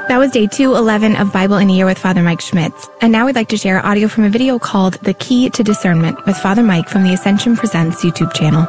That was day 211 of Bible in a Year with Father Mike Schmitz. And now we'd like to share audio from a video called The Key to Discernment with Father Mike from the Ascension Presents YouTube channel.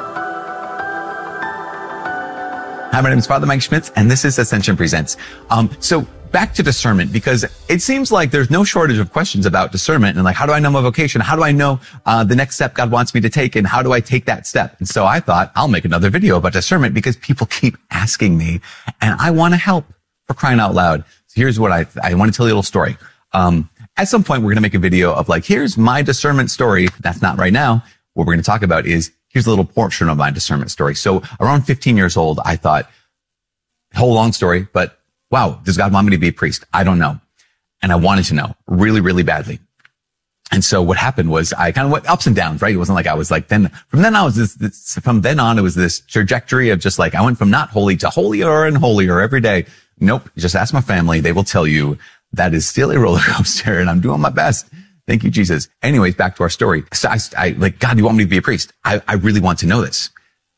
Hi, my name is Father Mike Schmitz, and this is Ascension Presents. So back to discernment, because it seems like there's no shortage of questions about discernment and like, how do I know my vocation? How do I know the next step God wants me to take? And how do I take that step? And so I thought I'll make another video about discernment because people keep asking me and I want to help, for crying out loud. So here's what I want to tell you a little story. At some point, we're going to make a video of like, here's my discernment story. That's not right now. What we're going to talk about is, here's a little portion of my discernment story. So around 15 years old, I thought, whole long story, but wow, does God want me to be a priest? I don't know. And I wanted to know really, really badly. And so what happened was I kind of went ups and downs, right? It wasn't like I was like, from then on, it was this trajectory of just like, I went from not holy to holier and holier every day. Nope. Just ask my family. They will tell you that is still a roller coaster and I'm doing my best. Thank you, Jesus. Anyways, back to our story. So I like, God, you want me to be a priest? I really want to know this.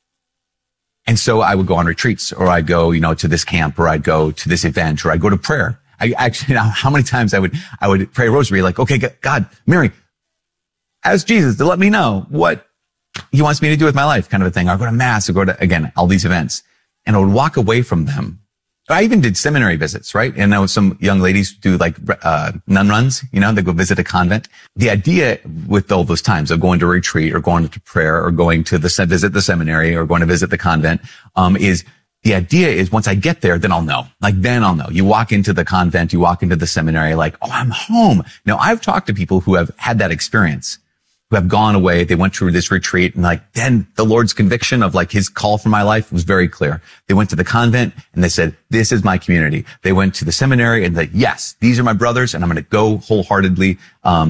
And so I would go on retreats, or I'd go, to this camp, or I'd go to this event, or I'd go to prayer. I actually, how many times I would pray a rosary, like, okay, God, Mary, ask Jesus to let me know what he wants me to do with my life, kind of a thing. I'd go to mass, or go to, again, all these events, and I would walk away from them. I even did seminary visits, right? And there was some young ladies do like, nun runs, they go visit a convent. The idea with all those times of going to retreat or going to prayer or going to visit the seminary or going to visit the convent, is the idea is once I get there, then I'll know. Then I'll know. You walk into the convent, you walk into the seminary, like, oh, I'm home. Now I've talked to people who have had that experience, who have gone away. They went through this retreat and then the Lord's conviction of his call for my life was very clear. They went to the convent and they said, this is my community. They went to the seminary and yes, these are my brothers and I'm going to go wholeheartedly,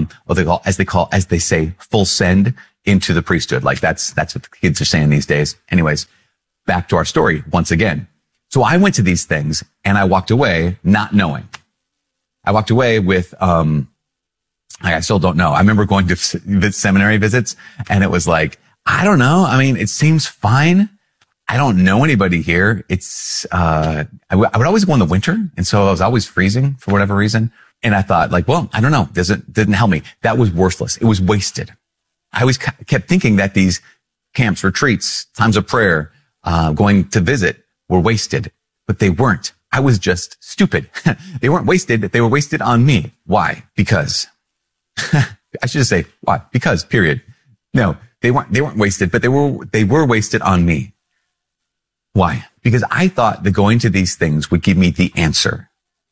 as they say, full send into the priesthood. That's what the kids are saying these days. Anyways, back to our story once again. So I went to these things and I walked away not knowing. I walked away with, I still don't know. I remember going to seminary visits and it was like, I don't know. I mean, it seems fine. I don't know anybody here. I would always go in the winter. And so I was always freezing for whatever reason. And I thought well, I don't know. Didn't help me. That was worthless. It was wasted. I always kept thinking that these camps, retreats, times of prayer, going to visit were wasted, but they weren't. I was just stupid. They weren't wasted. They were wasted on me. Why? Because I should just say why? Because, period. No, they weren't wasted, but they were wasted on me. Why? Because I thought that going to these things would give me the answer,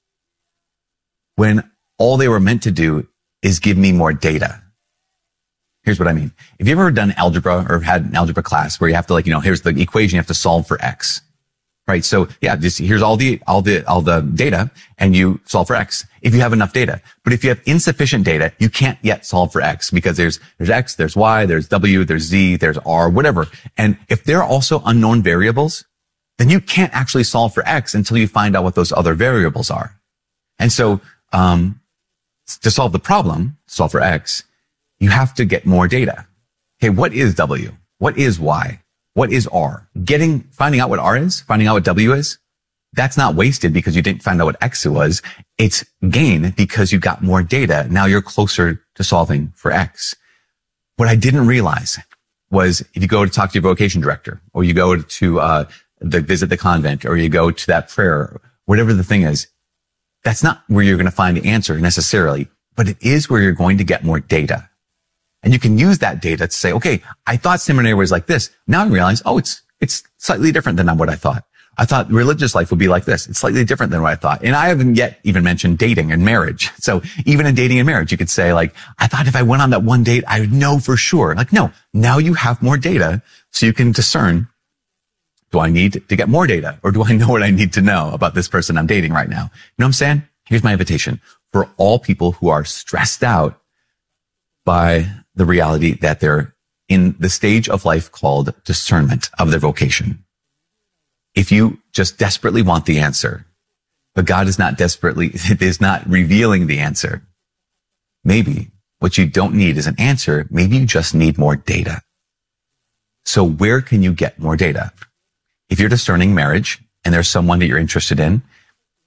when all they were meant to do is give me more data. Here's what I mean. Have you ever done algebra or had an algebra class where you have to here's the equation you have to solve for X? Right. So yeah, just here's all the data and you solve for X if you have enough data. But if you have insufficient data, you can't yet solve for X because there's X, there's Y, there's W, there's Z, there's R, whatever. And if there are also unknown variables, then you can't actually solve for X until you find out what those other variables are. And so, to solve the problem, solve for X, you have to get more data. Okay. What is W? What is Y? What is R? Finding out what R is, finding out what W is, that's not wasted because you didn't find out what X was. It's gain because you got more data. Now you're closer to solving for X. What I didn't realize was if you go to talk to your vocation director, or you go to visit the convent, or you go to that prayer, whatever the thing is, that's not where you're going to find the answer necessarily, but it is where you're going to get more data. And you can use that data to say, okay, I thought seminary was like this. Now I realize, it's slightly different than what I thought. I thought religious life would be like this. It's slightly different than what I thought. And I haven't yet even mentioned dating and marriage. So even in dating and marriage, you could say I thought if I went on that one date, I would know for sure. No, now you have more data so you can discern, do I need to get more data, or do I know what I need to know about this person I'm dating right now? You know what I'm saying? Here's my invitation for all people who are stressed out by the reality that they're in the stage of life called discernment of their vocation. If you just desperately want the answer, but God is not revealing the answer, maybe what you don't need is an answer. Maybe you just need more data. So where can you get more data? If you're discerning marriage and there's someone that you're interested in,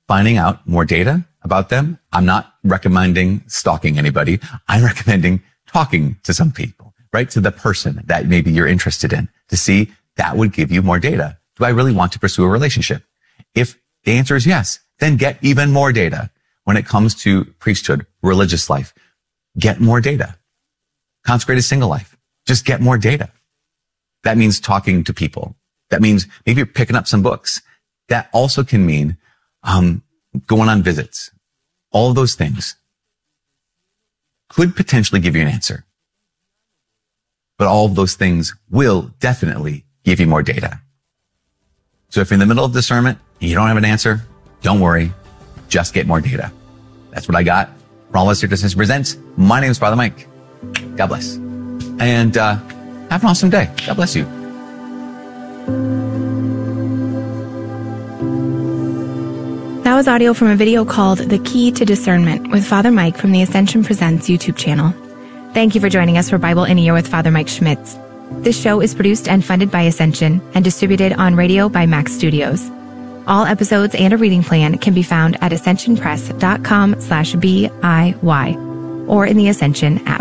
finding out more data about them. I'm not recommending stalking anybody. I'm recommending talking to some people, right? To the person that maybe you're interested in to see that would give you more data. Do I really want to pursue a relationship? If the answer is yes, then get even more data. When it comes to priesthood, religious life, get more data. Consecrated single life, just get more data. That means talking to people. That means maybe you're picking up some books. That also can mean going on visits. All of those things could potentially give you an answer. But all of those things will definitely give you more data. So if you're in the middle of discernment and you don't have an answer, don't worry. Just get more data. That's what I got from all of us here at Ascension Presents. My name is Father Mike. God bless. And have an awesome day. God bless you. That was audio from a video called The Key to Discernment with Father Mike from the Ascension Presents YouTube channel. Thank you for joining us for Bible in a Year with Father Mike Schmitz. This show is produced and funded by Ascension and distributed on radio by Max Studios. All episodes and a reading plan can be found at ascensionpress.com/BIY or in the Ascension app.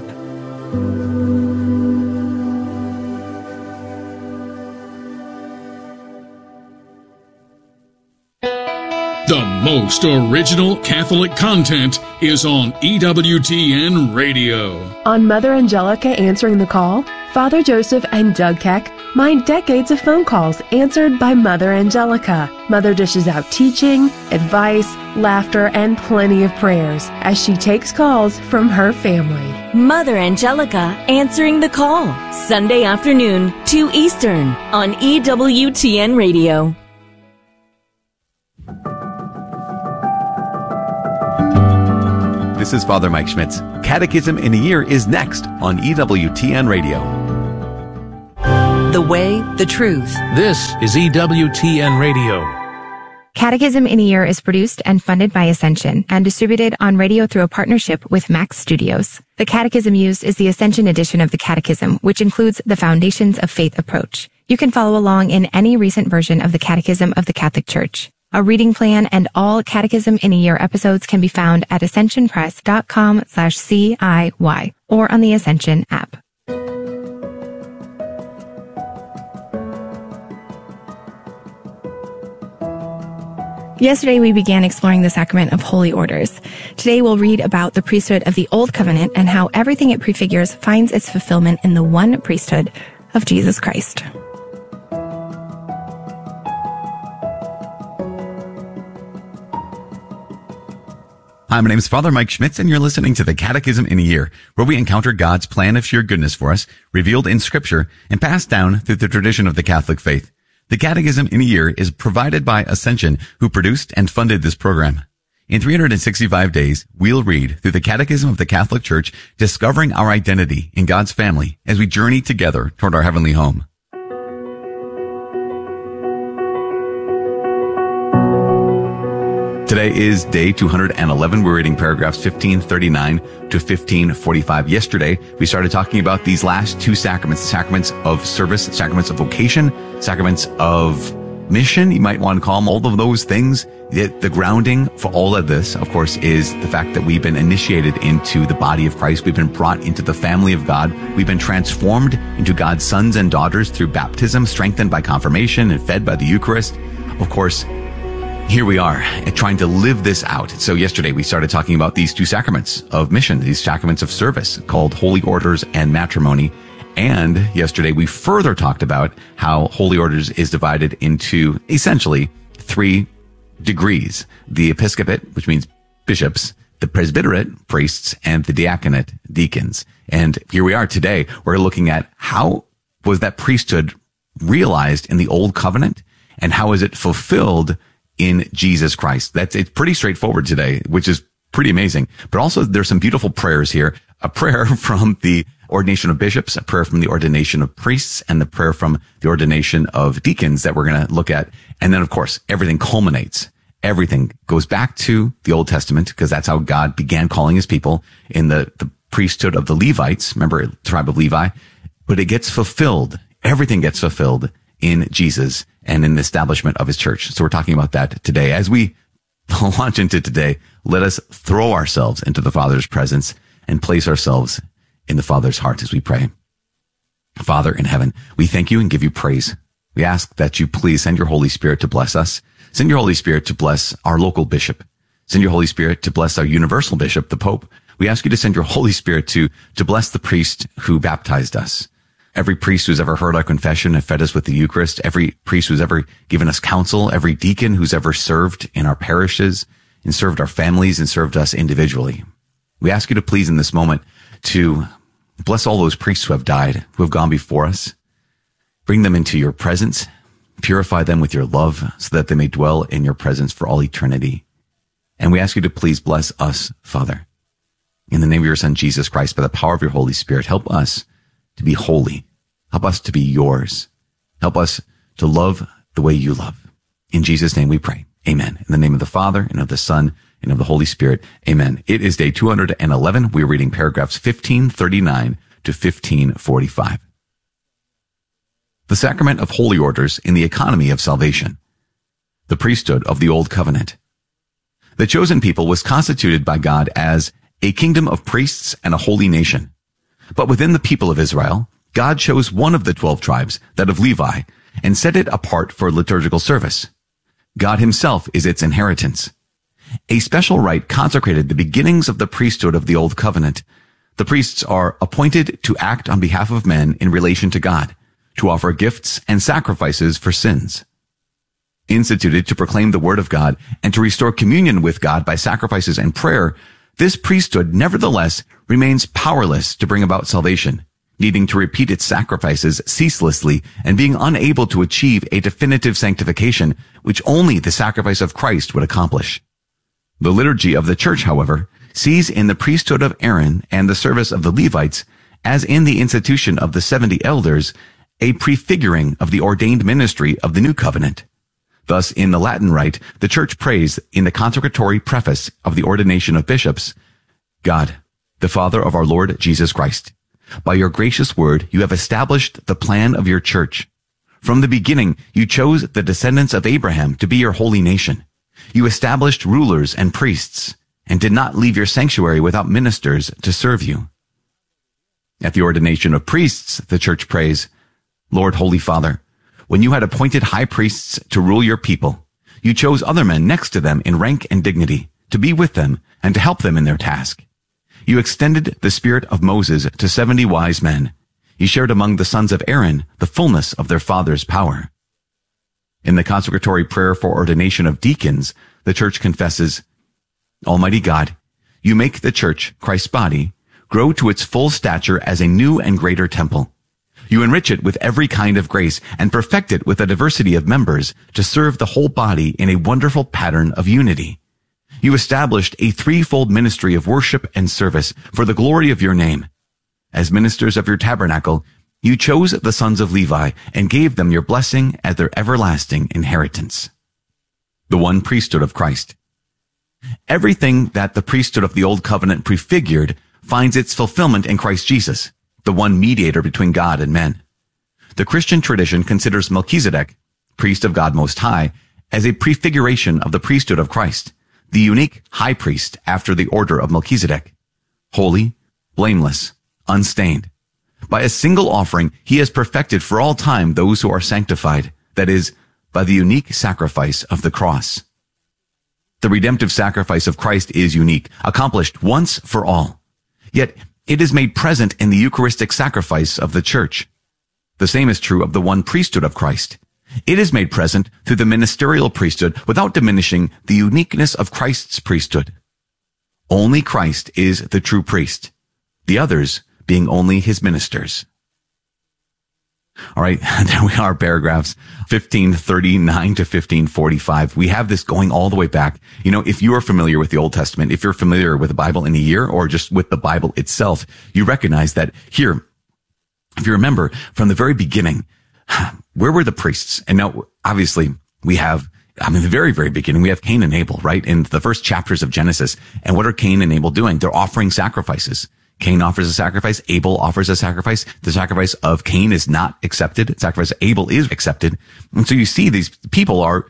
The most original Catholic content is on EWTN Radio. On Mother Angelica Answering the Call, Father Joseph and Doug Keck mine decades of phone calls answered by Mother Angelica. Mother dishes out teaching, advice, laughter, and plenty of prayers as she takes calls from her family. Mother Angelica Answering the Call, Sunday afternoon, 2 Eastern, on EWTN Radio. This is Father Mike Schmitz. Catechism in a Year is next on EWTN Radio. The way, the truth. This is EWTN Radio. Catechism in a Year is produced and funded by Ascension and distributed on radio through a partnership with Max Studios. The catechism used is the Ascension edition of the Catechism, which includes the Foundations of Faith approach. You can follow along in any recent version of the Catechism of the Catholic Church. A reading plan and all Catechism in a Year episodes can be found at ascensionpress.com/CIY or on the Ascension app. Yesterday, we began exploring the sacrament of holy orders. Today, we'll read about the priesthood of the Old Covenant and how everything it prefigures finds its fulfillment in the one priesthood of Jesus Christ. Hi, my name is Father Mike Schmitz, and you're listening to the Catechism in a Year, where we encounter God's plan of sheer goodness for us, revealed in Scripture, and passed down through the tradition of the Catholic faith. The Catechism in a Year is provided by Ascension, who produced and funded this program. In 365 days, we'll read through the Catechism of the Catholic Church, discovering our identity in God's family as we journey together toward our heavenly home. Today is day 211. We're reading paragraphs 1539 to 1545. Yesterday, we started talking about these last two sacraments, the sacraments of service, sacraments of vocation, sacraments of mission. You might want to call them all of those things. The grounding for all of this, of course, is the fact that we've been initiated into the body of Christ. We've been brought into the family of God. We've been transformed into God's sons and daughters through baptism, strengthened by confirmation, and fed by the Eucharist. Of course, here we are trying to live this out. So yesterday we started talking about these two sacraments of mission, these sacraments of service called holy orders and matrimony. And yesterday we further talked about how holy orders is divided into essentially 3 degrees: the episcopate, which means bishops, the presbyterate, priests, and the diaconate, deacons. And here we are today. We're looking at how was that priesthood realized in the Old Covenant and how is it fulfilled in Jesus Christ. It's pretty straightforward today, which is pretty amazing. But also there's some beautiful prayers here. A prayer from the ordination of bishops, a prayer from the ordination of priests, and the prayer from the ordination of deacons that we're going to look at. And then, of course, everything culminates. Everything goes back to the Old Testament, because that's how God began calling his people in the priesthood of the Levites. Remember, the tribe of Levi. But it gets fulfilled. Everything gets fulfilled in Jesus and in the establishment of his church. So we're talking about that today as we launch into today, let us throw ourselves into the Father's presence and place ourselves in the Father's heart as we pray. Father in heaven, we thank you and give you praise. We ask that you please send your Holy Spirit to bless us. Send your Holy Spirit to bless our local bishop. Send your Holy Spirit to bless our universal bishop, the Pope. We ask you to send your Holy Spirit to bless the priest who baptized us. Every priest who's ever heard our confession and fed us with the Eucharist, every priest who's ever given us counsel, every deacon who's ever served in our parishes and served our families and served us individually. We ask you to please in this moment to bless all those priests who have died, who have gone before us. Bring them into your presence. Purify them with your love so that they may dwell in your presence for all eternity. And we ask you to please bless us, Father. In the name of your Son, Jesus Christ, by the power of your Holy Spirit, help us to be holy. Help us to be yours. Help us to love the way you love. In Jesus' name we pray. Amen. In the name of the Father, and of the Son, and of the Holy Spirit. Amen. It is day 211. We're reading paragraphs 1539 to 1545. The sacrament of holy orders in the economy of salvation. The priesthood of the Old Covenant. The chosen people was constituted by God as a kingdom of priests and a holy nation. But within the people of Israel, God chose one of the 12 tribes, that of Levi, and set it apart for liturgical service. God himself is its inheritance. A special rite consecrated the beginnings of the priesthood of the Old Covenant. The priests are appointed to act on behalf of men in relation to God, to offer gifts and sacrifices for sins. Instituted to proclaim the word of God and to restore communion with God by sacrifices and prayer, this priesthood nevertheless remains powerless to bring about salvation, needing to repeat its sacrifices ceaselessly and being unable to achieve a definitive sanctification, which only the sacrifice of Christ would accomplish. The liturgy of the Church, however, sees in the priesthood of Aaron and the service of the Levites, as in the institution of the 70 elders, a prefiguring of the ordained ministry of the New Covenant. Thus, in the Latin Rite, the Church prays in the consecratory preface of the ordination of bishops, God, the Father of our Lord Jesus Christ, by your gracious word you have established the plan of your Church. From the beginning you chose the descendants of Abraham to be your holy nation. You established rulers and priests, and did not leave your sanctuary without ministers to serve you. At the ordination of priests, the Church prays, Lord, Holy Father, when you had appointed high priests to rule your people, you chose other men next to them in rank and dignity to be with them and to help them in their task. You extended the spirit of Moses to 70 wise men. You shared among the sons of Aaron the fullness of their father's power. In the consecratory prayer for ordination of deacons, the Church confesses, Almighty God, you make the Church, Christ's body, grow to its full stature as a new and greater temple. You enrich it with every kind of grace and perfect it with a diversity of members to serve the whole body in a wonderful pattern of unity. You established a threefold ministry of worship and service for the glory of your name. As ministers of your tabernacle, you chose the sons of Levi and gave them your blessing as their everlasting inheritance. The one priesthood of Christ. Everything that the priesthood of the Old Covenant prefigured finds its fulfillment in Christ Jesus, the one mediator between God and men. The Christian tradition considers Melchizedek, priest of God Most High, as a prefiguration of the priesthood of Christ, the unique high priest after the order of Melchizedek. Holy, blameless, unstained. By a single offering, he has perfected for all time those who are sanctified, that is, by the unique sacrifice of the cross. The redemptive sacrifice of Christ is unique, accomplished once for all. Yet, it is made present in the Eucharistic sacrifice of the Church. The same is true of the one priesthood of Christ. It is made present through the ministerial priesthood without diminishing the uniqueness of Christ's priesthood. Only Christ is the true priest, the others being only his ministers. All right, there we are, paragraphs 1539 to 1545. We have this going all the way back. You know, if you are familiar with the Old Testament, if you're familiar with the Bible in a year or just with the Bible itself, you recognize that here, if you remember from the very beginning, where were the priests? And now, obviously, we have, the very, very beginning, we have Cain and Abel, right? In the first chapters of Genesis. And what are Cain and Abel doing? They're offering sacrifices. Cain offers a sacrifice. Abel offers a sacrifice. The sacrifice of Cain is not accepted. The sacrifice of Abel is accepted. And so you see these people are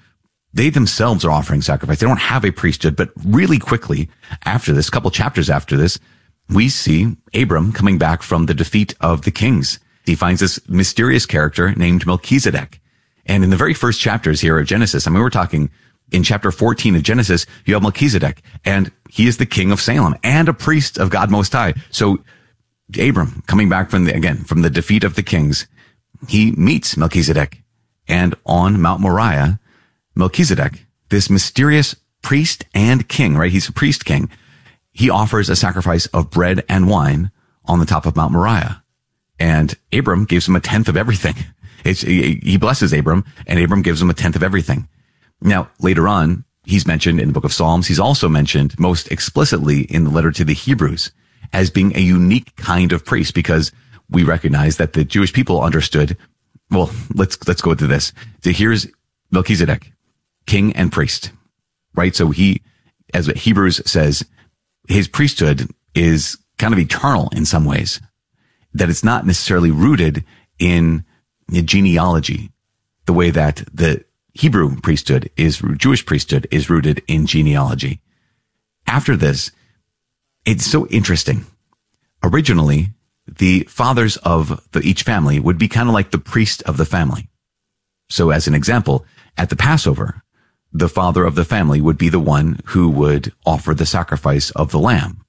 They themselves are offering sacrifice. They don't have a priesthood, but really quickly after this, a couple chapters after this, we see Abram coming back from the defeat of the kings. He finds this mysterious character named Melchizedek. And in the very first chapters here of Genesis, I mean, we're talking in chapter 14 of Genesis, you have Melchizedek, and he is the king of Salem and a priest of God Most High. So Abram, coming back from the defeat of the kings, he meets Melchizedek. And on Mount Moriah, Melchizedek, this mysterious priest and king, right? He's a priest king. He offers a sacrifice of bread and wine on the top of Mount Moriah. And Abram gives him a tenth of everything. He blesses Abram, and Abram gives him a tenth of everything. Now, later on, he's mentioned in the book of Psalms. He's also mentioned most explicitly in the letter to the Hebrews as being a unique kind of priest, because we recognize that the Jewish people understood, well, let's go to this. So here's Melchizedek, king and priest, right? So he, as Hebrews says, his priesthood is kind of eternal in some ways, that it's not necessarily rooted in genealogy, the way that the Hebrew priesthood Jewish priesthood is rooted in genealogy. After this, it's so interesting. Originally, the fathers of each family would be kind of like the priest of the family. So as an example, at the Passover, the father of the family would be the one who would offer the sacrifice of the lamb.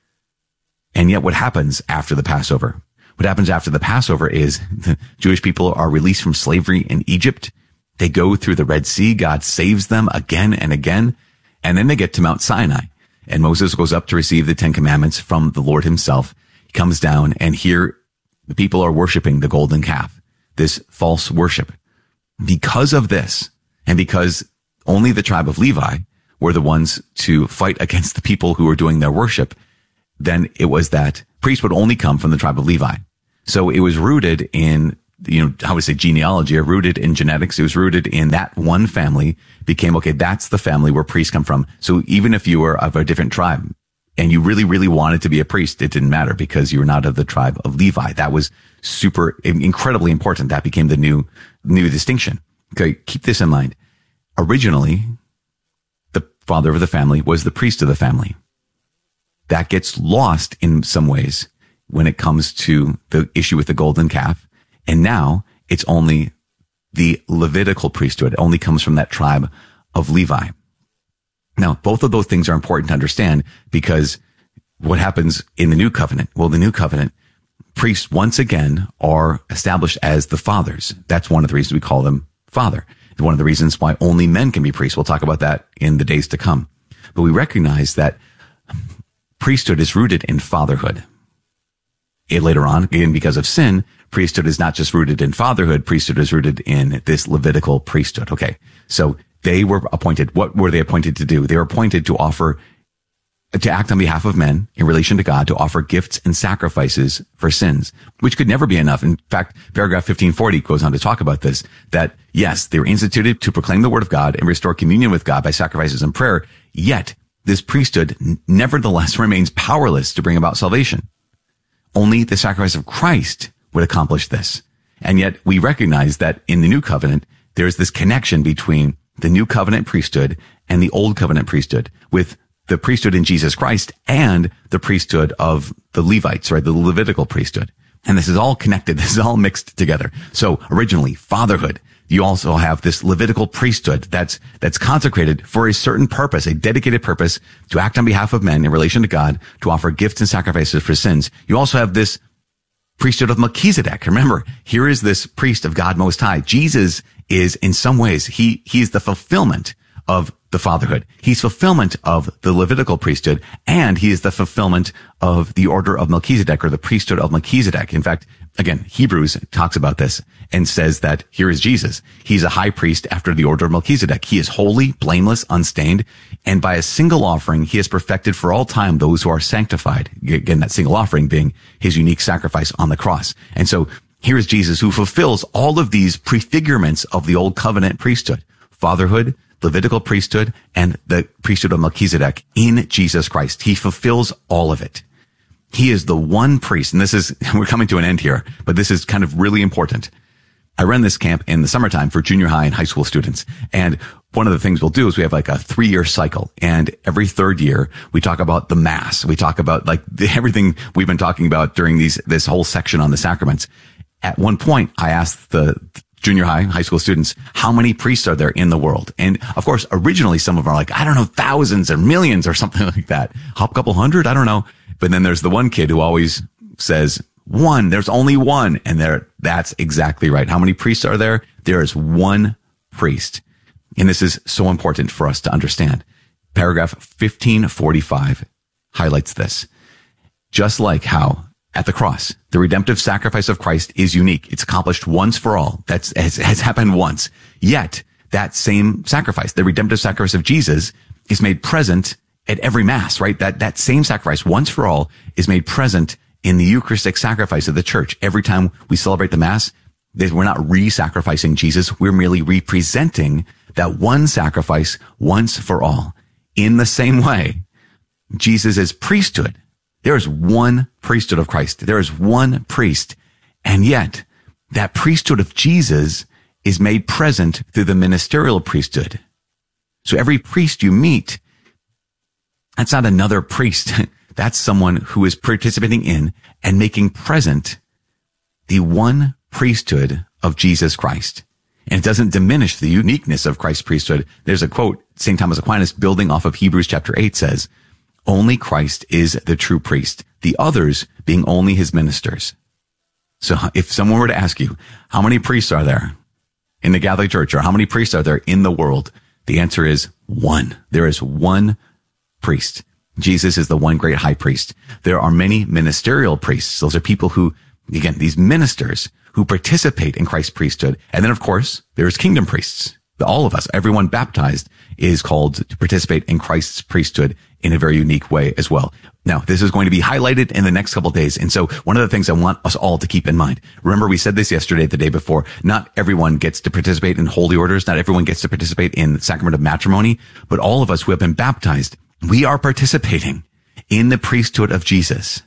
And yet what happens after the Passover? What happens after the Passover is the Jewish people are released from slavery in Egypt. They go through the Red Sea. God saves them again and again. And then they get to Mount Sinai. And Moses goes up to receive the 10 Commandments from the Lord himself. He comes down, and here the people are worshiping the golden calf, this false worship. Because of this, and because only the tribe of Levi were the ones to fight against the people who were doing their worship, then it was that priests would only come from the tribe of Levi. So it was rooted in, how we say genealogy, or rooted in genetics. It was rooted in that one family became, okay, that's the family where priests come from. So even if you were of a different tribe and you really, really wanted to be a priest, it didn't matter because you were not of the tribe of Levi. That was incredibly important. That became the new distinction. Okay. Keep this in mind. Originally, the father of the family was the priest of the family. That gets lost in some ways when it comes to the issue with the golden calf. And now it's only the Levitical priesthood. It only comes from that tribe of Levi. Now, both of those things are important to understand, because what happens in the new covenant? Well, the new covenant priests once again are established as the fathers. That's one of the reasons we call them father. One of the reasons why only men can be priests. We'll talk about that in the days to come. But we recognize that priesthood is rooted in fatherhood. Later on, again, because of sin, priesthood is not just rooted in fatherhood. Priesthood is rooted in this Levitical priesthood. Okay. So they were appointed. What were they appointed to do? They were appointed to act on behalf of men in relation to God, to offer gifts and sacrifices for sins, which could never be enough. In fact, paragraph 1540 goes on to talk about this, that yes, they were instituted to proclaim the word of God and restore communion with God by sacrifices and prayer. Yet this priesthood nevertheless remains powerless to bring about salvation. Only the sacrifice of Christ would accomplish this. And yet we recognize that in the new covenant, there's this connection between the new covenant priesthood and the old covenant priesthood, with the priesthood in Jesus Christ and the priesthood of the Levites, right? The Levitical priesthood. And this is all connected. This is all mixed together. So originally, fatherhood. You also have this Levitical priesthood that's consecrated for a certain purpose, a dedicated purpose to act on behalf of men in relation to God, to offer gifts and sacrifices for sins. You also have this priesthood of Melchizedek. Remember, here is this priest of God Most High. Jesus is, in some ways, he is the fulfillment of the fatherhood. He's fulfillment of the Levitical priesthood, and he is the fulfillment of the order of Melchizedek, or the priesthood of Melchizedek. In fact, again, Hebrews talks about this and says that here is Jesus. He's a high priest after the order of Melchizedek. He is holy, blameless, unstained, and by a single offering, he has perfected for all time those who are sanctified. Again, that single offering being his unique sacrifice on the cross. And so here is Jesus, who fulfills all of these prefigurements of the old covenant priesthood: fatherhood, Levitical priesthood, and the priesthood of Melchizedek in Jesus Christ. He fulfills all of it. He is the one priest, and we're coming to an end here, but this is kind of really important. I run this camp in the summertime for junior high and high school students. And one of the things we'll do is we have like a 3-year cycle. And every third year, we talk about the Mass. We talk about like everything we've been talking about during this whole section on the sacraments. At one point, I asked the junior high, high school students, how many priests are there in the world? And of course, originally some of them are like, I don't know, thousands or millions or something like that. A couple hundred, I don't know. But then there's the one kid who always says, one, there's only one. And that's exactly right. How many priests are there? There is one priest. And this is so important for us to understand. Paragraph 1545 highlights this. Just like how at the cross, the redemptive sacrifice of Christ is unique. It's accomplished once for all. Has happened once. Yet that same sacrifice, the redemptive sacrifice of Jesus, is made present at every Mass, right? That same sacrifice once for all is made present in the Eucharistic sacrifice of the church. Every time we celebrate the Mass, we're not re-sacrificing Jesus. We're merely representing that one sacrifice once for all. In the same way, Jesus' priesthood, there is one priesthood of Christ. There is one priest. And yet that priesthood of Jesus is made present through the ministerial priesthood. So every priest you meet, that's not another priest. That's someone who is participating in and making present the one priesthood of Jesus Christ. And it doesn't diminish the uniqueness of Christ's priesthood. There's a quote, St. Thomas Aquinas, building off of Hebrews chapter 8, says, only Christ is the true priest, the others being only his ministers. So if someone were to ask you, how many priests are there in the Catholic Church, or how many priests are there in the world? The answer is one. There is one priest. Jesus is the one great high priest. There are many ministerial priests. Those are people who, again, these ministers who participate in Christ's priesthood. And then, of course, there's kingdom priests. All of us, everyone baptized, is called to participate in Christ's priesthood in a very unique way as well. Now, this is going to be highlighted in the next couple of days. And so one of the things I want us all to keep in mind, remember we said this yesterday, the day before, not everyone gets to participate in holy orders. Not everyone gets to participate in the sacrament of matrimony, but all of us who have been baptized, we are participating in the priesthood of Jesus.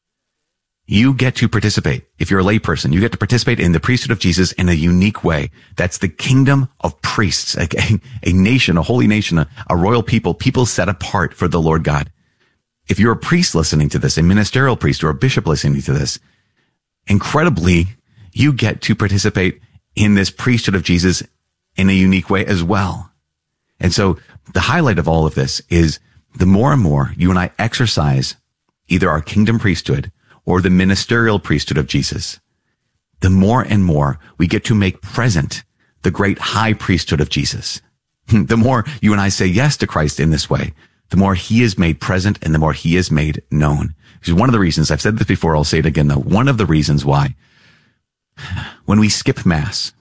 You get to participate. If you're a layperson, you get to participate in the priesthood of Jesus in a unique way. That's the kingdom of priests, a nation, a holy nation, a royal people set apart for the Lord God. If you're a priest listening to this, a ministerial priest or a bishop listening to this, incredibly, you get to participate in this priesthood of Jesus in a unique way as well. And so the highlight of all of this is the more and more you and I exercise either our kingdom priesthood or the ministerial priesthood of Jesus, the more and more we get to make present the great high priesthood of Jesus. The more you and I say yes to Christ in this way, the more he is made present and the more he is made known. Which is one of the reasons, I've said this before, I'll say it again though, one of the reasons why when we skip Mass,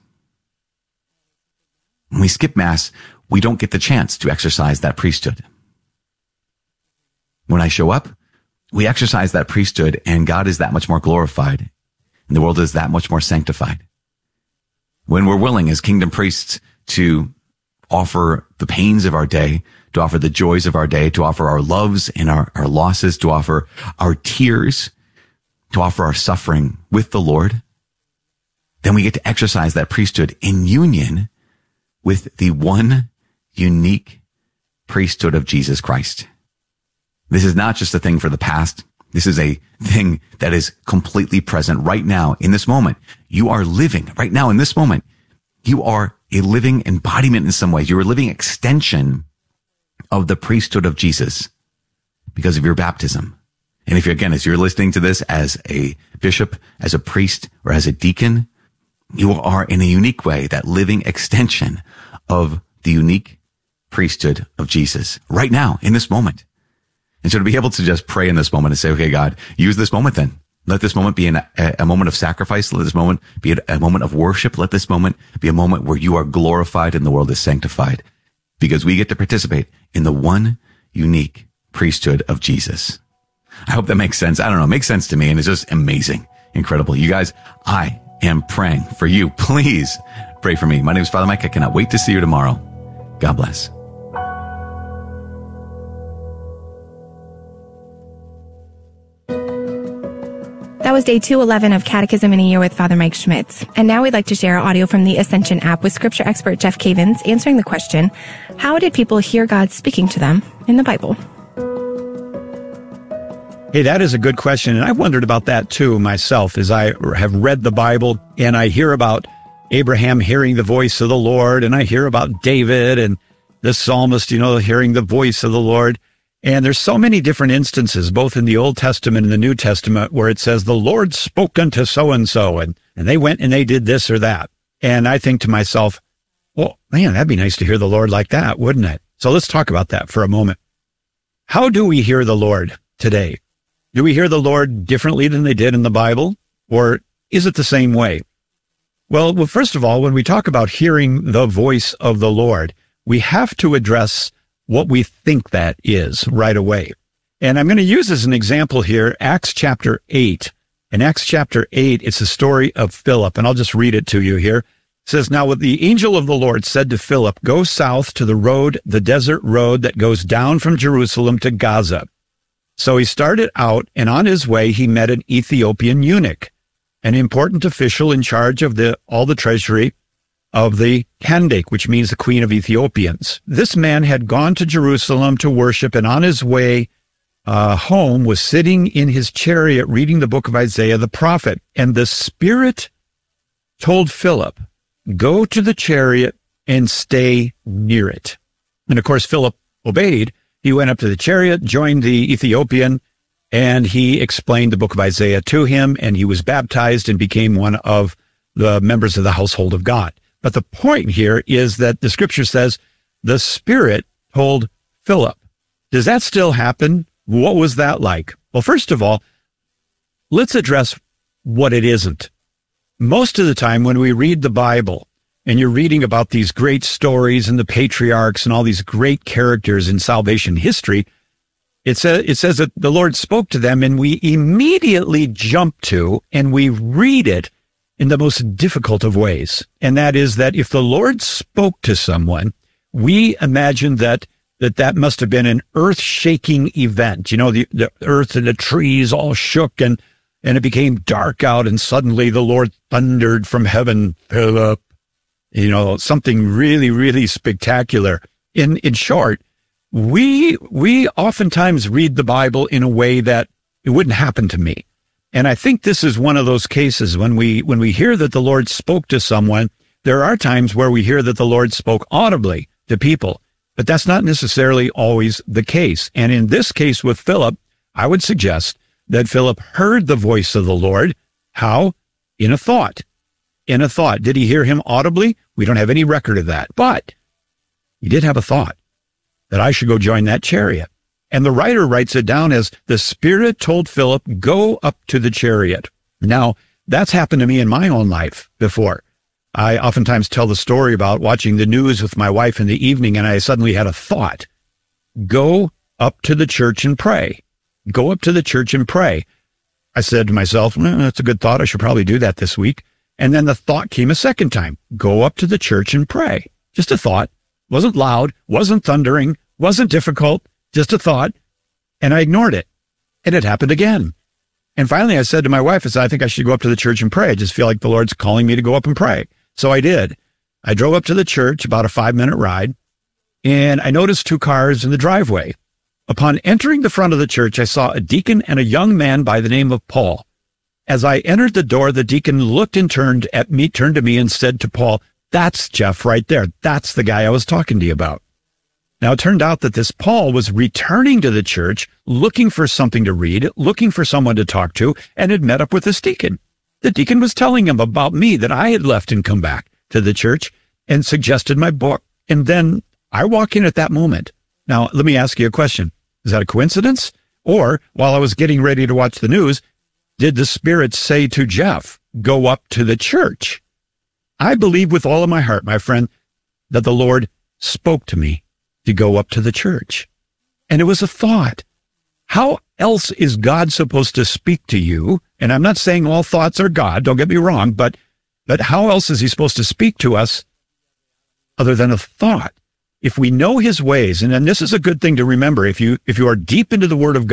we don't get the chance to exercise that priesthood. When I show up, we exercise that priesthood and God is that much more glorified and the world is that much more sanctified. When we're willing as kingdom priests to offer the pains of our day, to offer the joys of our day, to offer our loves and our losses, to offer our tears, to offer our suffering with the Lord, then we get to exercise that priesthood in union with the one unique priesthood of Jesus Christ. This is not just a thing for the past. This is a thing that is completely present right now in this moment. You are living right now in this moment. You are a living embodiment in some ways. You're a living extension of the priesthood of Jesus because of your baptism. And if you're, again, as you're listening to this as a bishop, as a priest, or as a deacon, you are in a unique way that living extension of the unique priesthood of Jesus right now in this moment. And so to be able to just pray in this moment and say, okay, God, use this moment then. Let this moment be a moment of sacrifice. Let this moment be a moment of worship. Let this moment be a moment where you are glorified and the world is sanctified because we get to participate in the one unique priesthood of Jesus. I hope that makes sense. I don't know. It makes sense to me. And it's just amazing. Incredible. You guys, I am praying for you. Please pray for me. My name is Father Mike. I cannot wait to see you tomorrow. God bless. That That was day 211 of Catechism in a Year with Father Mike Schmitz. And now we'd like to share audio from the Ascension app with scripture expert Jeff Cavins answering the question, how did people hear God speaking to them in the Bible? Hey, that is a good question. And I've wondered about that too myself as I have read the Bible and I hear about Abraham hearing the voice of the Lord, and I hear about David and the psalmist, hearing the voice of the Lord. And there's so many different instances, both in the Old Testament and the New Testament, where it says the Lord spoke unto so-and-so, and they went and they did this or that. And I think to myself, well, man, that'd be nice to hear the Lord like that, wouldn't it? So let's talk about that for a moment. How do we hear the Lord today? Do we hear the Lord differently than they did in the Bible? Or is it the same way? Well, first of all, when we talk about hearing the voice of the Lord, we have to address what we think that is right away. And I'm going to use as an example here, Acts chapter 8. In Acts chapter 8, it's a story of Philip, and I'll just read it to you here. It says, "Now the angel of the Lord said to Philip, go south to the road, the desert road that goes down from Jerusalem to Gaza. So he started out, and on his way he met an Ethiopian eunuch, an important official in charge of all the treasury of the Kandake, which means the Queen of Ethiopians. This man had gone to Jerusalem to worship, and on his way home was sitting in his chariot reading the book of Isaiah the prophet. And the Spirit told Philip, go to the chariot and stay near it. And of course, Philip obeyed. He went up to the chariot, joined the Ethiopian, and he explained the book of Isaiah to him, and he was baptized and became one of the members of the household of God. But the point here is that the scripture says the Spirit told Philip. Does that still happen? What was that like? Well, first of all, let's address what it isn't. Most of the time when we read the Bible and you're reading about these great stories and the patriarchs and all these great characters in salvation history, it says that the Lord spoke to them, and we immediately jump to and we read it in the most difficult of ways. And that is that if the Lord spoke to someone, we imagine that must have been an earth-shaking event. The earth and the trees all shook, and it became dark out, and suddenly the Lord thundered from heaven, Philip. Something really, really spectacular. In short, we oftentimes read the Bible in a way that it wouldn't happen to me. And I think this is one of those cases when we hear that the Lord spoke to someone. There are times where we hear that the Lord spoke audibly to people, but that's not necessarily always the case. And in this case with Philip, I would suggest that Philip heard the voice of the Lord. How? In a thought. In a thought. Did he hear him audibly? We don't have any record of that, but he did have a thought that I should go join that chariot. And the writer writes it down as the Spirit told Philip, go up to the chariot. Now, that's happened to me in my own life before. I oftentimes tell the story about watching the news with my wife in the evening, and I suddenly had a thought. Go up to the church and pray. Go up to the church and pray. I said to myself, that's a good thought. I should probably do that this week. And then the thought came a second time. Go up to the church and pray. Just a thought. Wasn't loud, wasn't thundering, wasn't difficult. Just a thought, and I ignored it, and it happened again. And finally, I said to my wife, I think I should go up to the church and pray. I just feel like the Lord's calling me to go up and pray. So I did. I drove up to the church, about a 5-minute ride, and I noticed 2 cars in the driveway. Upon entering the front of the church, I saw a deacon and a young man by the name of Paul. As I entered the door, the deacon looked and turned to me and said to Paul, that's Jeff right there. That's the guy I was talking to you about. Now, it turned out that this Paul was returning to the church, looking for something to read, looking for someone to talk to, and had met up with this deacon. The deacon was telling him about me, that I had left and come back to the church, and suggested my book. And then I walk in at that moment. Now, let me ask you a question. Is that a coincidence? Or, while I was getting ready to watch the news, did the Spirit say to Jeff, go up to the church? I believe with all of my heart, my friend, that the Lord spoke to me to go up to the church. And it was a thought. How else is God supposed to speak to you? And I'm not saying all thoughts are God, don't get me wrong, but how else is he supposed to speak to us other than a thought? If we know his ways, and then this is a good thing to remember, if you are deep into the Word of God,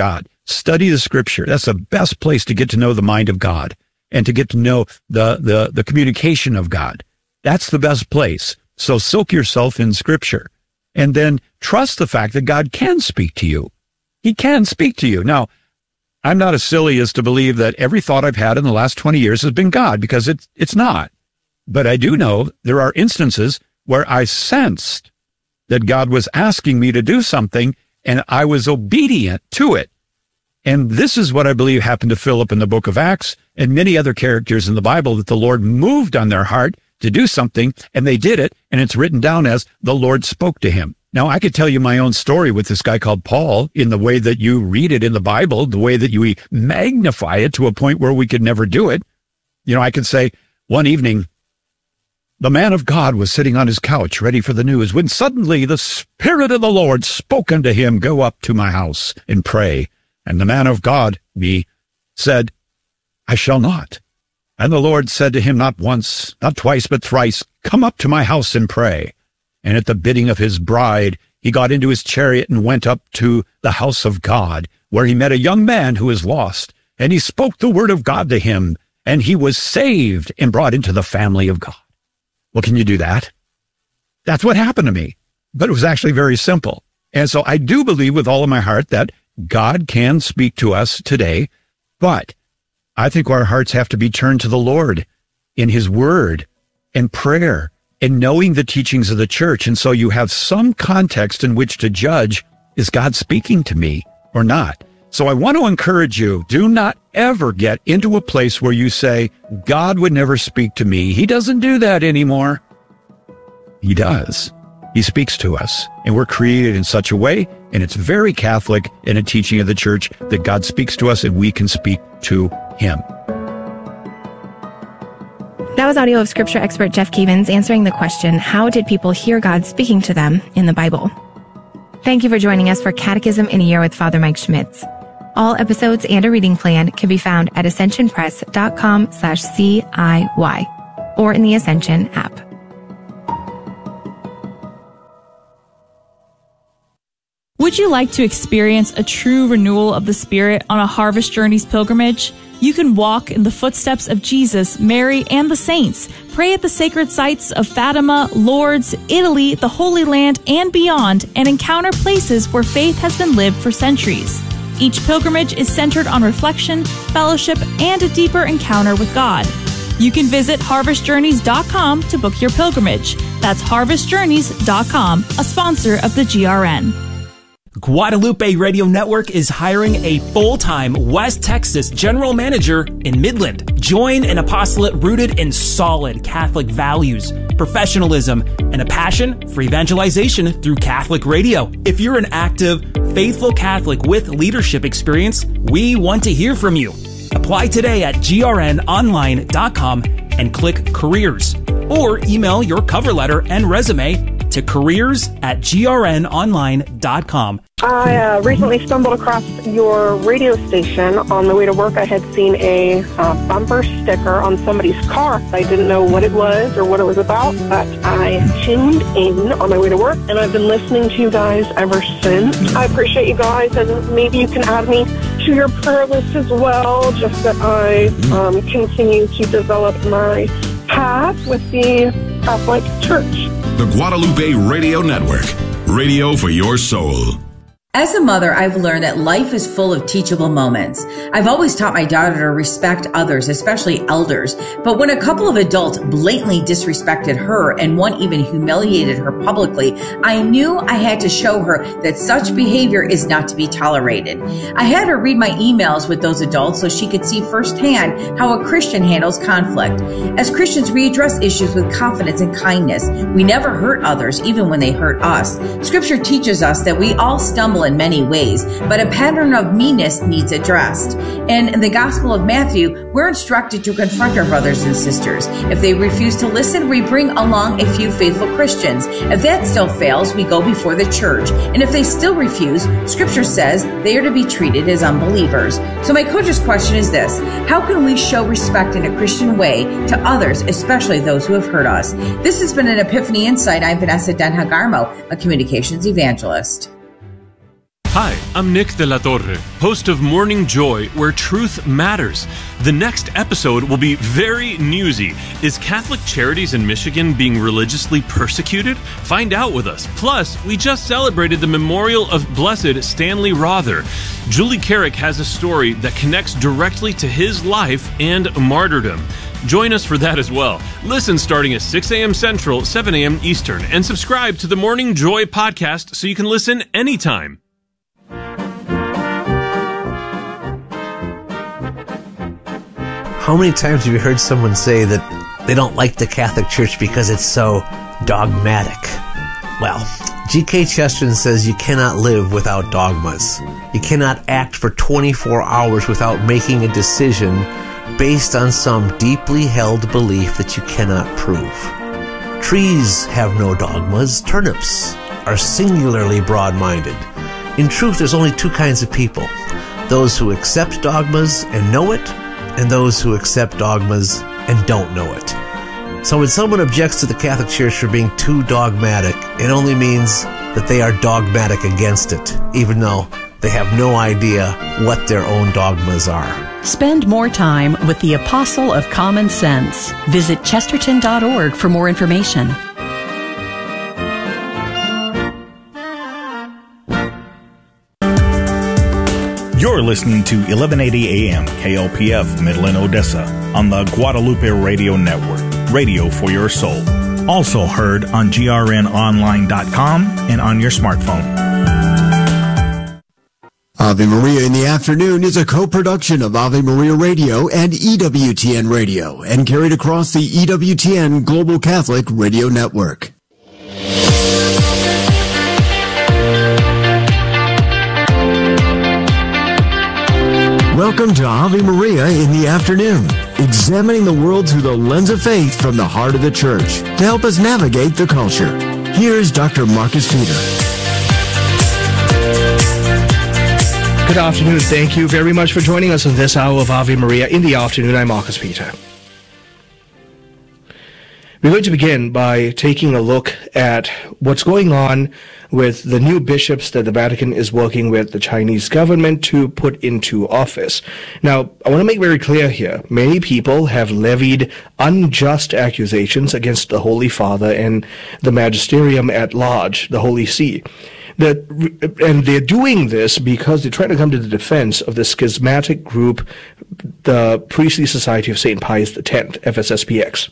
Study the Scripture. That's the best place to get to know the mind of God and to get to know the communication of God. That's the best place. So soak yourself in Scripture and then trust the fact that God can speak to you. He can speak to you. Now, I'm not as silly as to believe that every thought I've had in the last 20 years has been God, because it's not. But I do know there are instances where I sensed that God was asking me to do something and I was obedient to it. And this is what I believe happened to Philip in the book of Acts and many other characters in the Bible, that the Lord moved on their heart to do something, and they did it, and it's written down as the Lord spoke to him. Now, I could tell you my own story with this guy called Paul in the way that you read it in the Bible, the way that you magnify it to a point where we could never do it. You know, I could say one evening, the man of God was sitting on his couch ready for the news when suddenly the Spirit of the Lord spoke unto him, go up to my house and pray. And the man of God, me, said, I shall not. And the Lord said to him, not once, not twice, but thrice, come up to my house and pray. And at the bidding of his bride, he got into his chariot and went up to the house of God, where he met a young man who was lost. And he spoke the word of God to him, and he was saved and brought into the family of God. Well, can you do that? That's what happened to me. But it was actually very simple. And so I do believe with all of my heart that God can speak to us today, but I think our hearts have to be turned to the Lord in his word and prayer and knowing the teachings of the church. And so you have some context in which to judge, is God speaking to me or not? So I want to encourage you, do not ever get into a place where you say, God would never speak to me. He doesn't do that anymore. He does. He speaks to us, and we're created in such a way, and it's very Catholic in a teaching of the church that God speaks to us and we can speak to him. That was audio of Scripture expert Jeff Cavins answering the question, how did people hear God speaking to them in the Bible? Thank you for joining us for Catechism in a Year with Father Mike Schmitz. All episodes and a reading plan can be found at ascensionpress.com/CIY or in the Ascension app. Would you like to experience a true renewal of the Spirit on a Harvest Journeys pilgrimage? You can walk in the footsteps of Jesus, Mary, and the saints, pray at the sacred sites of Fatima, Lourdes, Italy, the Holy Land, and beyond, and encounter places where faith has been lived for centuries. Each pilgrimage is centered on reflection, fellowship, and a deeper encounter with God. You can visit harvestjourneys.com to book your pilgrimage. That's harvestjourneys.com, a sponsor of the GRN. Guadalupe Radio Network is hiring a full-time West Texas general manager in Midland. Join an apostolate rooted in solid Catholic values, professionalism, and a passion for evangelization through Catholic radio. If you're an active, faithful Catholic with leadership experience, we want to hear from you. Apply today at grnonline.com and click Careers, or email your cover letter and resume to careers@grnonline.com. I recently stumbled across your radio station. On the way to work, I had seen a bumper sticker on somebody's car. I didn't know what it was or what it was about, but I tuned in on my way to work, and I've been listening to you guys ever since. I appreciate you guys, and maybe you can add me to your prayer list as well, just that I continue to develop my path with the Catholic Church. The Guadalupe Radio Network. Radio for your soul. As a mother, I've learned that life is full of teachable moments. I've always taught my daughter to respect others, especially elders. But when a couple of adults blatantly disrespected her and one even humiliated her publicly, I knew I had to show her that such behavior is not to be tolerated. I had her read my emails with those adults so she could see firsthand how a Christian handles conflict. As Christians, we address issues with confidence and kindness. We never hurt others, even when they hurt us. Scripture teaches us that we all stumble in many ways, but a pattern of meanness needs addressed. And in the Gospel of Matthew, we're instructed to confront our brothers and sisters. If they refuse to listen, we bring along a few faithful Christians. If that still fails, we go before the church. And if they still refuse, Scripture says they are to be treated as unbelievers. So my coach's question is this: how can we show respect in a Christian way to others, especially those who have hurt us? This has been an Epiphany Insight. I'm Vanessa Denha-Garmo, a communications evangelist. Hi, I'm Nick de la Torre, host of Morning Joy, where truth matters. The next episode will be very newsy. Is Catholic Charities in Michigan being religiously persecuted? Find out with us. Plus, we just celebrated the memorial of Blessed Stanley Rother. Julie Carrick has a story that connects directly to his life and martyrdom. Join us for that as well. Listen starting at 6 a.m. Central, 7 a.m. Eastern, and subscribe to the Morning Joy podcast so you can listen anytime. How many times have you heard someone say that they don't like the Catholic Church because it's so dogmatic? Well, G.K. Chesterton says you cannot live without dogmas. You cannot act for 24 hours without making a decision based on some deeply held belief that you cannot prove. Trees have no dogmas. Turnips are singularly broad-minded. In truth, there's only two kinds of people: those who accept dogmas and know it, and those who accept dogmas and don't know it. So when someone objects to the Catholic Church for being too dogmatic, it only means that they are dogmatic against it, even though they have no idea what their own dogmas are. Spend more time with the Apostle of Common Sense. Visit chesterton.org for more information. You're listening to 1180 AM KLPF Midland, Odessa on the Guadalupe Radio Network, radio for your soul. Also heard on grnonline.com and on your smartphone. Ave Maria in the Afternoon is a co-production of Ave Maria Radio and EWTN Radio and carried across the EWTN Global Catholic Radio Network. Welcome to Ave Maria in the Afternoon, examining the world through the lens of faith from the heart of the Church to help us navigate the culture. Here's Dr. Marcus Peter. Good afternoon. Thank you very much for joining us in this hour of Ave Maria in the Afternoon. I'm Marcus Peter. We're going to begin by taking a look at what's going on with the new bishops that the Vatican is working with the Chinese government to put into office. Now, I want to make very clear here, many people have levied unjust accusations against the Holy Father and the magisterium at large, the Holy See. And they're doing this because they're trying to come to the defense of the schismatic group, the Priestly Society of St. Pius X, FSSPX.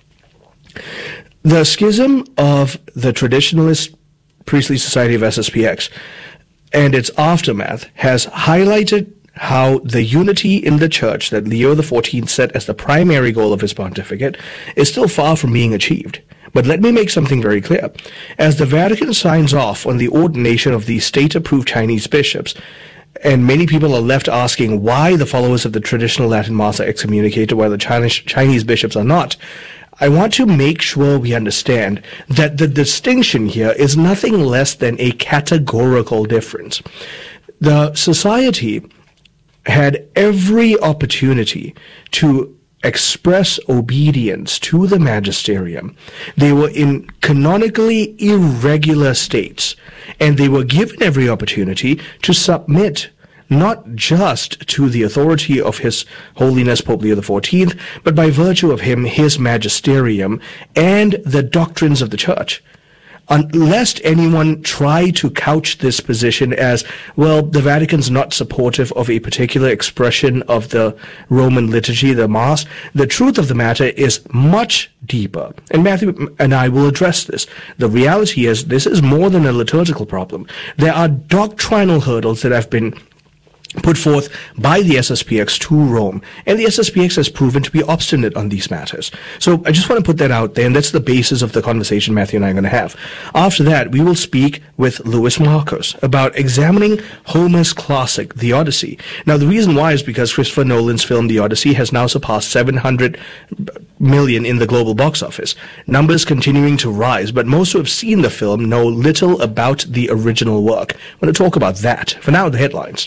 The schism of the Traditionalist Priestly Society of SSPX and its aftermath has highlighted how the unity in the Church that Leo XIV set as the primary goal of his pontificate is still far from being achieved. But let me make something very clear. As the Vatican signs off on the ordination of these state-approved Chinese bishops, and many people are left asking why the followers of the traditional Latin Mass are excommunicated while the Chinese bishops are not, I want to make sure we understand that the distinction here is nothing less than a categorical difference. The society had every opportunity to express obedience to the magisterium. They were in canonically irregular states, and they were given every opportunity to submit not just to the authority of His Holiness Pope Leo XIV, but by virtue of him, his magisterium, and the doctrines of the Church. Lest anyone try to couch this position as, well, the Vatican's not supportive of a particular expression of the Roman liturgy, the Mass, the truth of the matter is much deeper. And Matthew and I will address this. The reality is this is more than a liturgical problem. There are doctrinal hurdles that have been put forth by the SSPX to Rome, and the SSPX has proven to be obstinate on these matters. So I just want to put that out there, and that's the basis of the conversation Matthew and I are going to have. After that, we will speak with Louis Marcos about examining Homer's classic, The Odyssey. Now, the reason why is because Christopher Nolan's film The Odyssey has now surpassed 700 million in the global box office. Numbers continuing to rise, but most who have seen the film know little about the original work. I want to talk about that. For now, the headlines.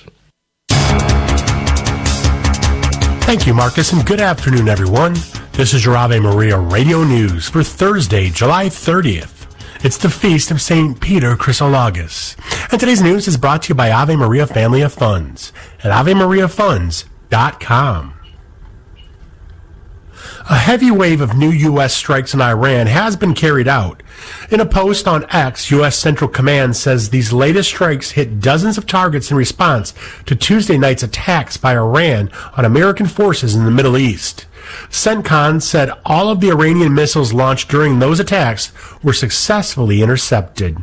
Thank you, Marcus, and good afternoon, everyone. This is your Ave Maria Radio News for Thursday, July 30th. It's the feast of St. Peter Chrysologus. And today's news is brought to you by Ave Maria Family of Funds at AveMariaFunds.com. A heavy wave of new U.S. strikes in Iran has been carried out. In a post on X, U.S. Central Command says these latest strikes hit dozens of targets in response to Tuesday night's attacks by Iran on American forces in the Middle East. CENTCOM said all of the Iranian missiles launched during those attacks were successfully intercepted.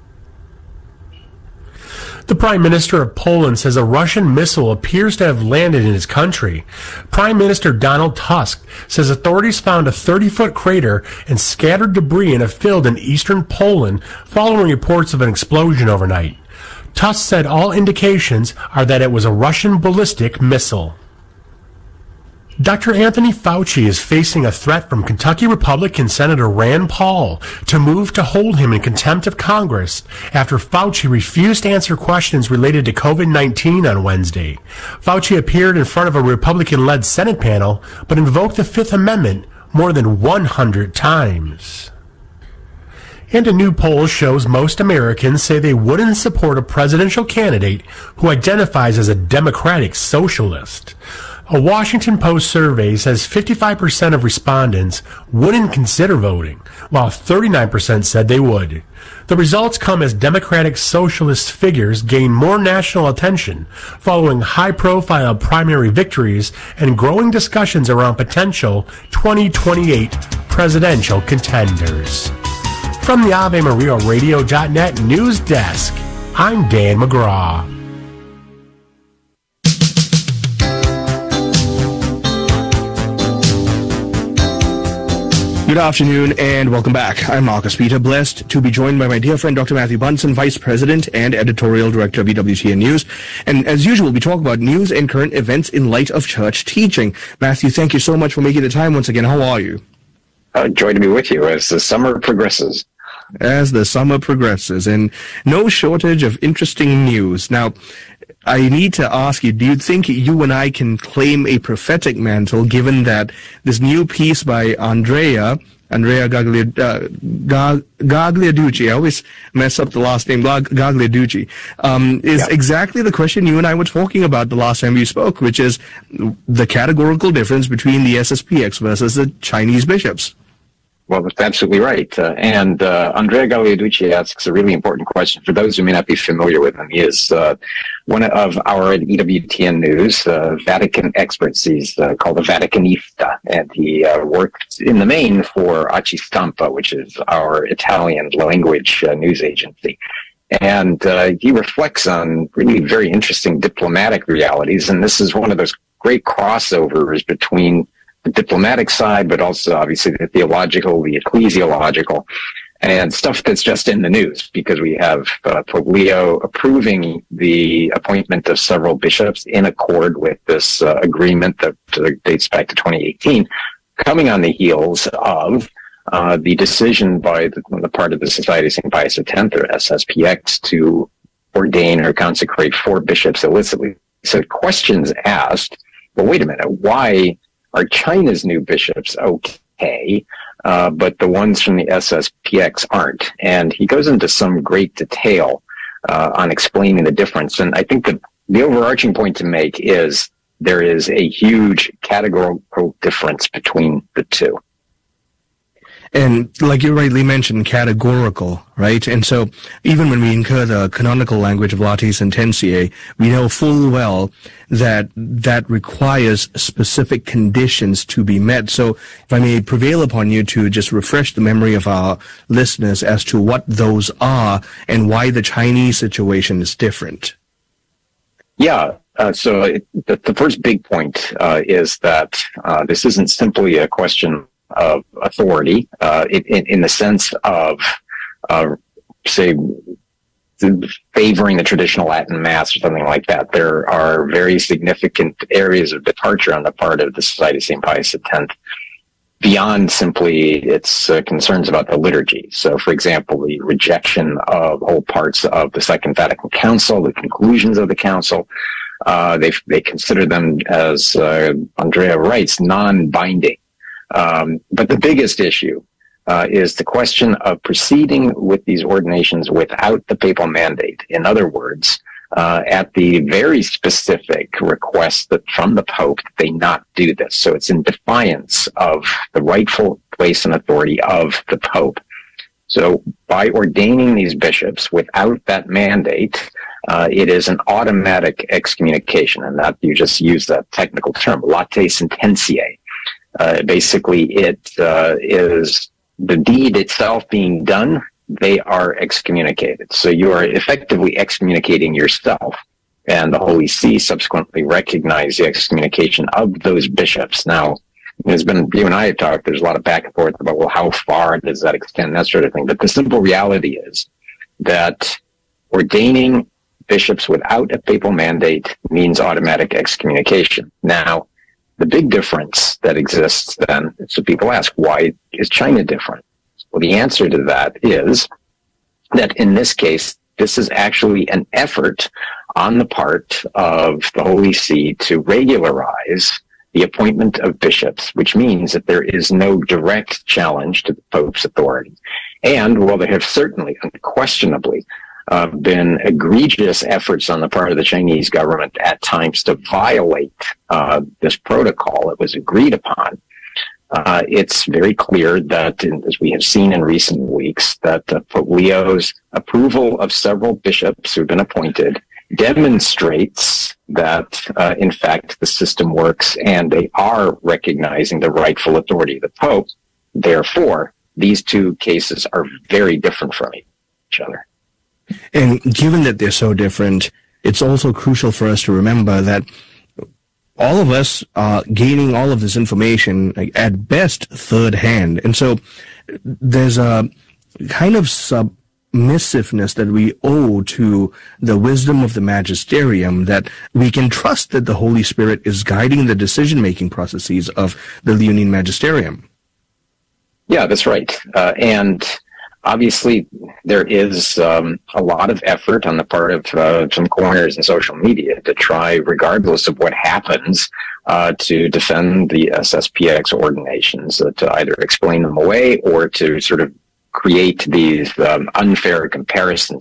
The Prime Minister of Poland says a Russian missile appears to have landed in his country. Prime Minister Donald Tusk says authorities found a 30-foot crater and scattered debris in a field in eastern Poland following reports of an explosion overnight. Tusk said all indications are that it was a Russian ballistic missile. Dr. Anthony Fauci is facing a threat from Kentucky Republican Senator Rand Paul to move to hold him in contempt of Congress after Fauci refused to answer questions related to COVID-19 on Wednesday. Fauci appeared in front of a Republican-led Senate panel, but invoked the Fifth Amendment more than 100 times. And a new poll shows most Americans say they wouldn't support a presidential candidate who identifies as a democratic socialist. A Washington Post survey says 55% of respondents wouldn't consider voting, while 39% said they would. The results come as Democratic Socialist figures gain more national attention, following high-profile primary victories and growing discussions around potential 2028 presidential contenders. From the AveMariaRadio.net news desk, I'm Dan McGraw. Good afternoon and welcome back. I'm Marcus Peter, blessed to be joined by my dear friend Dr. Matthew Bunson, Vice President and Editorial Director of EWTN News. And as usual, we talk about news and current events in light of church teaching. Matthew, thank you so much for making the time once again. How are you? Joy to be with you as the summer progresses. As the summer progresses, and no shortage of interesting news. Now, I need to ask you, do you think you and I can claim a prophetic mantle given that this new piece by Andrea Gagliarducci, I always mess up the last name, Gagliarducci, is exactly the question you and I were talking about the last time we spoke, which is the categorical difference between the SSPX versus the Chinese bishops. Well, that's absolutely right. And Andrea Gagliarducci asks a really important question. For those who may not be familiar with him, he is one of our EWTN News Vatican experts. He's called a Vaticanista, and he worked in the main for Aci Stampa, which is our Italian language news agency. And he reflects on really very interesting diplomatic realities, and this is one of those great crossovers between the diplomatic side, but also obviously the theological, the ecclesiological, and stuff that's just in the news, because we have Pope Leo approving the appointment of several bishops in accord with this agreement that dates back to 2018, coming on the heels of the decision by the part of the Society of St. Pius X, or SSPX, to ordain or consecrate 4 bishops illicitly. So questions asked, well, wait a minute, why are China's new bishops okay, but the ones from the SSPX aren't? And he goes into some great detail on explaining the difference. And I think that the overarching point to make is there is a huge categorical difference between the two. And like you rightly mentioned, categorical, right? And so even when we incur the canonical language of Late Sententiae, we know full well that that requires specific conditions to be met. So if I may prevail upon you to just refresh the memory of our listeners as to what those are and why the Chinese situation is different. Yeah. So the first big point is that this isn't simply a question of authority, in the sense of, say, favoring the traditional Latin Mass or something like that. There are very significant areas of departure on the part of the Society of St. Pius X beyond simply its concerns about the liturgy. So, for example, the rejection of whole parts of the Second Vatican Council, the conclusions of the Council, they consider them, as Andrea writes, non-binding. But the biggest issue is the question of proceeding with these ordinations without the papal mandate. In other words, at the very specific request from the Pope, they not do this. So it's in defiance of the rightful place and authority of the Pope. So by ordaining these bishops without that mandate, it is an automatic excommunication, and that you just use that technical term, latae sententiae. Basically, it is the deed itself being done, they are excommunicated. So you are effectively excommunicating yourself, and the Holy See subsequently recognized the excommunication of those bishops. Now, there's been, you and I have talked, there's a lot of back and forth about, well, how far does that extend, that sort of thing. But the simple reality is that ordaining bishops without a papal mandate means automatic excommunication. Now, the big difference that exists then, so people ask, why is China different? Well, the answer to that is that in this case, this is actually an effort on the part of the Holy See to regularize the appointment of bishops, which means that there is no direct challenge to the Pope's authority. And while there have certainly, unquestionably, been egregious efforts on the part of the Chinese government at times to violate this protocol that was agreed upon, it's very clear that, as we have seen in recent weeks, that Pope Leo's approval of several bishops who've been appointed demonstrates that, in fact, the system works and they are recognizing the rightful authority of the Pope. Therefore, these two cases are very different from each other. And given that they're so different, it's also crucial for us to remember that all of us are gaining all of this information, like, at best third hand. And so there's a kind of submissiveness that we owe to the wisdom of the magisterium, that we can trust that the Holy Spirit is guiding the decision-making processes of the Leonine magisterium. Yeah, that's right. And obviously, there is a lot of effort on the part of some corners in social media to try, regardless of what happens, to defend the SSPX ordinations, to either explain them away or to sort of create these unfair comparisons